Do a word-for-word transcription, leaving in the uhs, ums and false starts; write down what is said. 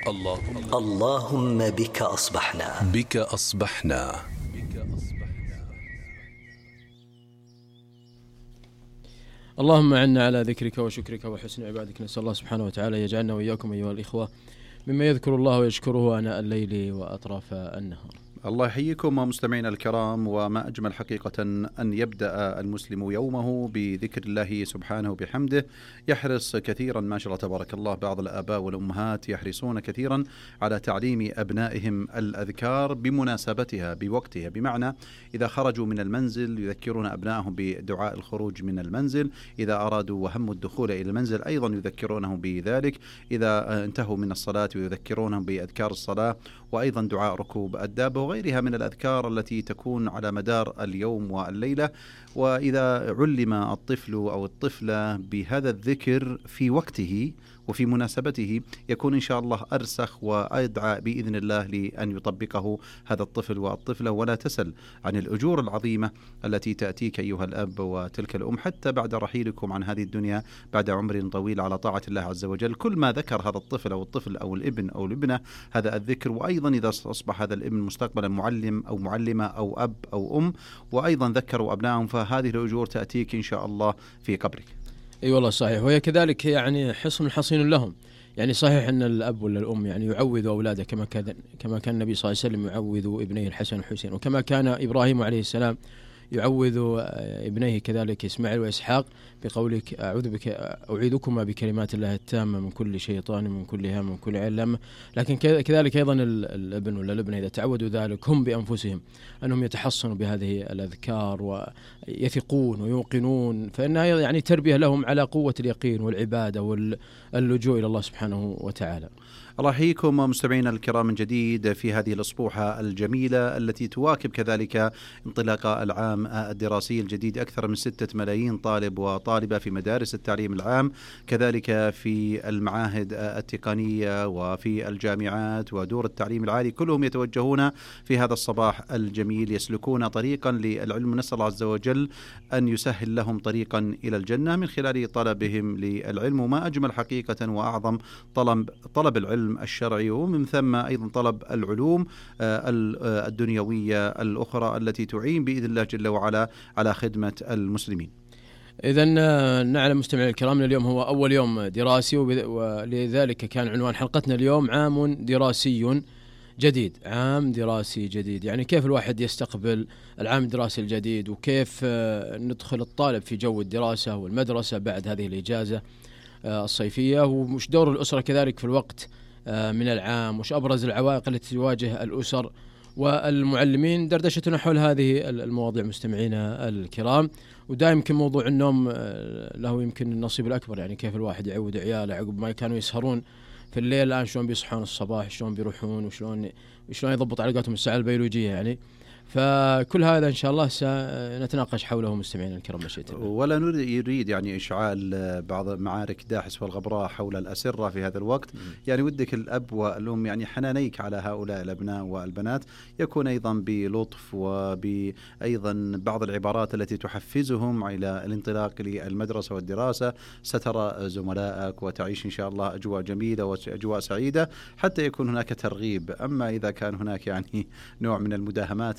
اللهم, اللهم بك أصبحنا بك أصبحنا. اللهم أعنا على ذكرك وشكرك وحسن عبادك. نسأل الله سبحانه وتعالى يجعلنا وإياكم أيها الإخوة مما يذكر الله ويشكره آناء الليل وأطراف النهار. الله يحييكم مستمعينا الكرام، وما أجمل حقيقة أن يبدأ المسلم يومه بذكر الله سبحانه وبحمده. يحرص كثيرا ما شاء الله تبارك الله بعض الآباء والأمهات يحرصون كثيرا على تعليم أبنائهم الأذكار بمناسبتها بوقتها، بمعنى إذا خرجوا من المنزل يذكرون أبنائهم بدعاء الخروج من المنزل، إذا أرادوا وهم الدخول إلى المنزل أيضا يذكرونهم بذلك، إذا انتهوا من الصلاة يذكرونهم بأذكار الصلاة، وأيضا دعاء ركوب الدابة وغيرها من الأذكار التي تكون على مدار اليوم والليلة. وإذا علم الطفل أو الطفلة بهذا الذكر في وقته وفي مناسبته يكون إن شاء الله أرسخ وأدعى بإذن الله لأن يطبقه هذا الطفل والطفلة. ولا تسل عن الأجور العظيمة التي تأتيك أيها الأب وتلك الأم حتى بعد رحيلكم عن هذه الدنيا بعد عمر طويل على طاعة الله عز وجل. كل ما ذكر هذا الطفل أو الطفل أو الابن أو الابنة هذا الذكر، وأيضا إذا أصبح هذا الابن مستقبلا معلم أو معلمة أو أب أو أم وأيضا ذكروا أبنائهم، فهذه الأجور تأتيك إن شاء الله في قبرك. اي والله صحيح، وهي كذلك يعني حصن حصين لهم. يعني صحيح ان الاب ولا الام يعني يعوذ اولاده كما كان كما كان النبي صلى الله عليه وسلم يعوذ ابنيه الحسن والحسين، وكما كان ابراهيم عليه السلام يعوذ ابنيه كذلك اسماعيل واسحاق بقولك اعوذ بك اعيذكما بكلمات الله التامه من كل شيطان من كل هام من كل علم. لكن كذلك ايضا الابن ولا الابنه اذا تعودوا ذلك هم بانفسهم انهم يتحصنوا بهذه الاذكار ويثقون ويوقنون، فانها يعني تربيه لهم على قوه اليقين والعباده واللجوء الى الله سبحانه وتعالى. الله يحييكم مستمعينا الكرام من جديد في هذه الأسبوعة الجميلة التي تواكب كذلك انطلاق العام الدراسي الجديد. أكثر من ستة ملايين طالب وطالبة في مدارس التعليم العام، كذلك في المعاهد التقنية وفي الجامعات ودور التعليم العالي، كلهم يتوجهون في هذا الصباح الجميل يسلكون طريقا للعلم. نسأل الله عز وجل أن يسهل لهم طريقا إلى الجنة من خلال طلبهم للعلم. وما أجمل حقيقة وأعظم طلب طلب العلم الشرعي، ومن ثم أيضا طلب العلوم الدنيوية الأخرى التي تعين بإذن الله جل وعلا على خدمة المسلمين. إذن نعلم مستمعي الكرام اليوم هو أول يوم دراسي، ولذلك كان عنوان حلقتنا اليوم عام دراسي جديد. عام دراسي جديد، يعني كيف الواحد يستقبل العام الدراسي الجديد، وكيف ندخل الطالب في جو الدراسة والمدرسة بعد هذه الإجازة الصيفية، ومش دور الأسرة كذلك في الوقت من العام، وش أبرز العوائق التي تواجه الأسر والمعلمين. دردشتنا حول هذه المواضيع مستمعينا الكرام. ودائما يمكن موضوع النوم له يمكن النصيب الأكبر، يعني كيف الواحد يعود عياله عقب ما كانوا يسهرون في الليل، الآن شلون بيصحون الصباح، شلون بيروحون، وشلون وشلون يضبط علاقاتهم الساعة البيولوجية يعني. فكل هذا إن شاء الله سنتناقش حوله مستمعين الكرام مشيئة الله. ولا نريد يعني إشعال بعض معارك داحس والغبراء حول الأسرة في هذا الوقت. م. يعني ودك الأب والأم يعني حنانيك على هؤلاء الأبناء والبنات يكون أيضا بلطف وبأيضا بعض العبارات التي تحفزهم إلى الانطلاق للمدرسة والدراسة. سترى زملائك وتعيش إن شاء الله أجواء جميلة وأجواء سعيدة حتى يكون هناك ترغيب. أما إذا كان هناك يعني نوع من المداهمات